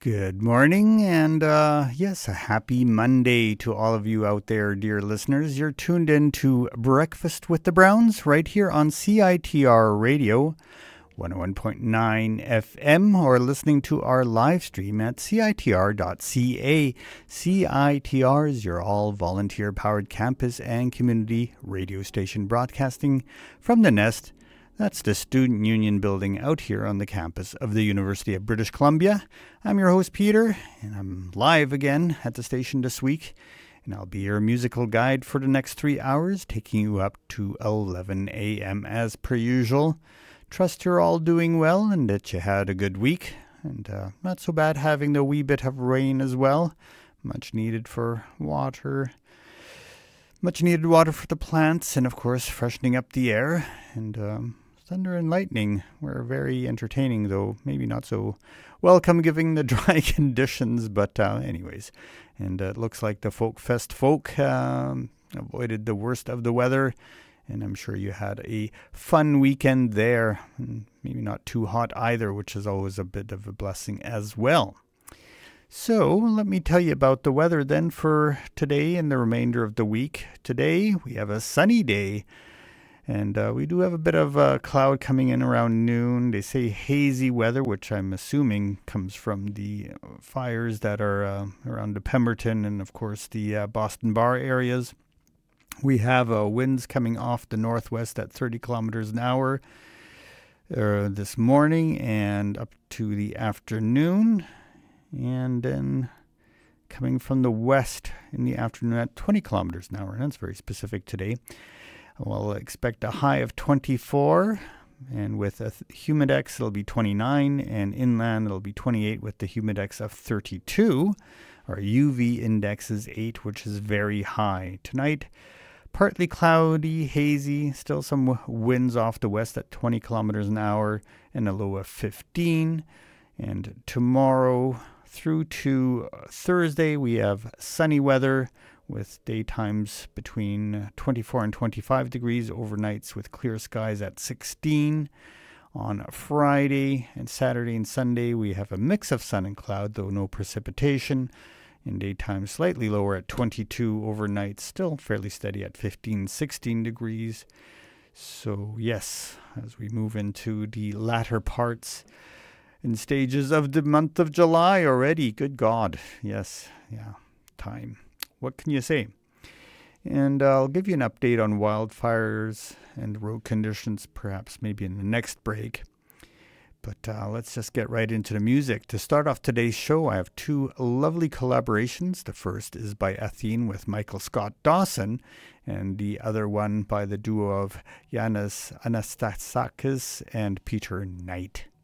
Good morning, and yes, a happy Monday to all of you out there, dear listeners. You're tuned in to Breakfast with the Browns right here on CITR Radio 101.9 FM, or listening to our live stream at CITR.ca. CITR is your all volunteer powered campus and community radio station broadcasting from the Nest. That's the Student Union building out here on the campus of the University of British Columbia. I'm your host, Peter, and I'm live again at the station this week. And I'll be your musical guide for the next 3 hours, taking you up to 11 a.m. as per usual. Trust you're all doing well and that you had a good week. And not so bad having the wee bit of rain as well. Much needed for water. Much needed water for the plants, and of course freshening up the air. And thunder and lightning were very entertaining, though maybe not so welcome given the dry conditions. But anyways, and it looks like the Folk Fest folk avoided the worst of the weather. And I'm sure you had a fun weekend there. Maybe not too hot either, which is always a bit of a blessing as well. So let me tell you about the weather then for today and the remainder of the week. Today we have a sunny day. And we do have a bit of a cloud coming in around noon. They say hazy weather, which I'm assuming comes from the fires that are around the Pemberton and, of course, the Boston Bar areas. We have winds coming off the northwest at 30 kilometers an hour this morning and up to the afternoon. And then coming from the west in the afternoon at 20 kilometers an hour. And that's very specific today. We'll expect a high of 24, and with a humidex it'll be 29, and inland it'll be 28 with the humidex of 32. Our UV index is 8, which is very high. Tonight, partly cloudy, hazy, still some winds off the west at 20 kilometers an hour, and a low of 15. And tomorrow through to Thursday, we have sunny weather, with daytimes between 24 and 25 degrees, overnights with clear skies at 16. On Friday and Saturday and Sunday, we have a mix of sun and cloud, though no precipitation. In daytime, slightly lower at 22, overnight still fairly steady at 15, 16 degrees. So yes, as we move into the latter parts and stages of the month of July already, good God, yes, time. What can you say? And I'll give you an update on wildfires and road conditions, perhaps maybe in the next break. But let's just get right into the music. To start off today's show, I have two lovely collaborations. The first is by Athene with Michael Scott Dawson, and the other one by the duo of Yanis Anastasakis and Peter Knight.